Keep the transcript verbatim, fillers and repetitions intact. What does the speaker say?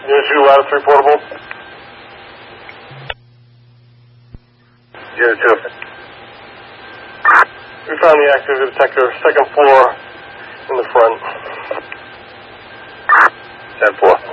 Unit two, lattice three portable. Unit two. We found the active detector, second floor in the front. ten four.